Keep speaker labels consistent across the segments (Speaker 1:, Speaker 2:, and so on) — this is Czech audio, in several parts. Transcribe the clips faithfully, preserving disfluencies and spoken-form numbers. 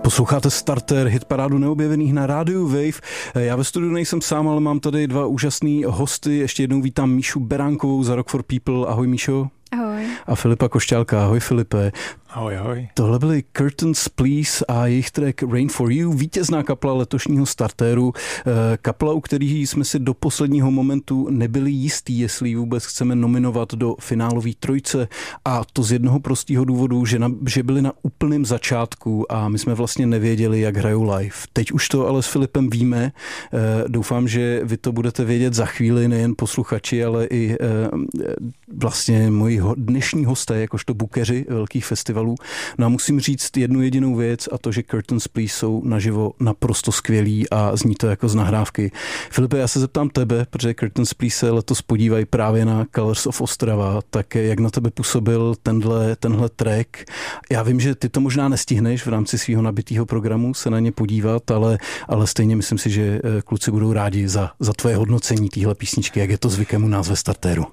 Speaker 1: Posloucháte Starter, hitparádu neobjevených na rádiu Wave. Já ve studiu nejsem sám, ale mám tady dva úžasný hosty. Ještě jednou vítám Míšu Beránkovou za Rock for People. Ahoj Míšo.
Speaker 2: Ahoj.
Speaker 1: A Filipa Košťálka. Ahoj Filipe.
Speaker 3: Ahoj, ahoj.
Speaker 1: Tohle byly Curtains Please a jejich track Rain for You, vítězná kapela letošního Starteru. Kapela, u kterých jsme si do posledního momentu nebyli jistí, jestli vůbec chceme nominovat do finálové trojce, a to z jednoho prostého důvodu, že, na, že byli na úplném začátku a my jsme vlastně nevěděli, jak hrajou live. Teď už to ale s Filipem víme. Doufám, že vy to budete vědět za chvíli, nejen posluchači, ale i vlastně moji dnešní hosté, jakožto bookeři velkých festivalů. No a musím říct jednu jedinou věc, a to, že Curtains Please jsou naživo naprosto skvělí a zní to jako z nahrávky. Filipe, já se zeptám tebe, protože Curtains Please se letos podívají právě na Colors of Ostrava, tak jak na tebe působil tenhle, tenhle track? Já vím, že ty to možná nestihneš v rámci svého nabitého programu se na ně podívat, ale, ale stejně myslím si, že kluci budou rádi za, za tvoje hodnocení téhle písničky, jak je to zvykem u nás ve Starteru.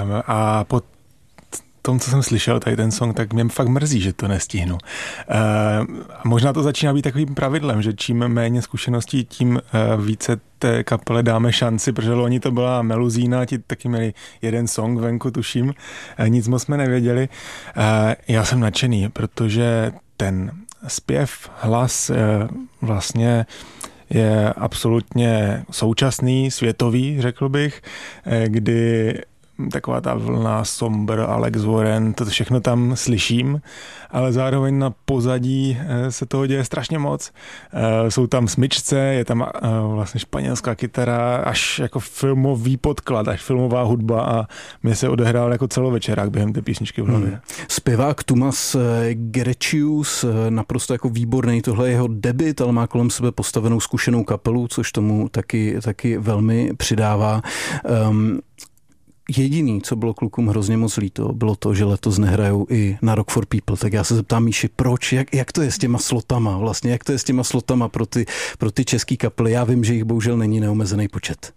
Speaker 3: A po tom, co jsem slyšel, tady ten song, tak mě fakt mrzí, že to nestihnu. Uh, možná to začíná být takovým pravidlem, že čím méně zkušeností, tím uh, více té kapele dáme šanci, protože loni to byla Meluzína, ti taky měli jeden song venku, tuším, uh, nic moc jsme nevěděli. Uh, já jsem nadšený, protože ten zpěv, hlas uh, vlastně je absolutně současný, světový, řekl bych, uh, kdy taková ta vlna Somber, Alex Warren, to všechno tam slyším, ale zároveň na pozadí se toho děje strašně moc. Jsou tam smyčce, je tam vlastně španělská kytara, až jako filmový podklad, až filmová hudba, a mě se odehrál jako celovečerák během té písničky v hlavě. Hmm.
Speaker 1: Zpěvák Tumas Gerečius, naprosto jako výborný, tohle je jeho debut, ale má kolem sebe postavenou zkušenou kapelu, což tomu taky, taky velmi přidává. Um, Jediný, co bylo klukům hrozně moc líto, bylo to, že letos nehrajou i na Rock for People. Tak já se zeptám Míši, proč, jak, jak to je s těma slotama vlastně, jak to je s těma slotama pro ty, pro ty český kapely? Já vím, že jich bohužel není neomezený počet.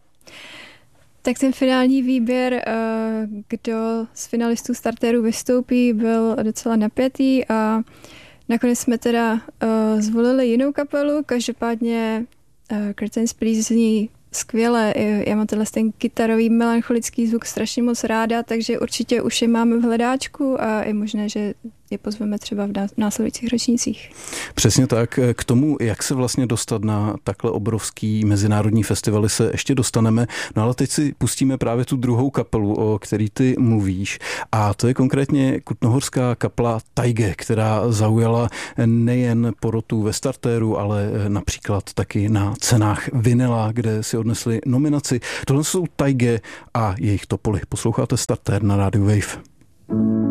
Speaker 2: Tak ten finální výběr, kdo z finalistů Starteru vystoupí, byl docela napjatý a nakonec jsme teda zvolili jinou kapelu. Každopádně Curtains Please zní skvěle. Já mám tenhle ten kytarový melancholický zvuk strašně moc ráda, takže určitě už je máme v hledáčku a je možné, že je pozveme třeba v následujících ročnících.
Speaker 1: Přesně tak. K tomu, jak se vlastně dostat na takhle obrovský mezinárodní festivaly, se ještě dostaneme. No ale teď si pustíme právě tu druhou kapelu, o který ty mluvíš. A to je konkrétně kutnohorská kapela Taige, která zaujala nejen porotu ve Starteru, ale například taky na cenách Vinyla, kde si odnesli nominaci. Tohle jsou Taige a jejich Topoly. Posloucháte Starter na rádiu Wave.